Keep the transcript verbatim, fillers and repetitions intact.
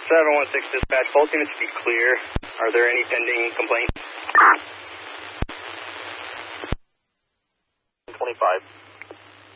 seven one six dispatch, both units be clear. Are there any pending complaints? twenty-five.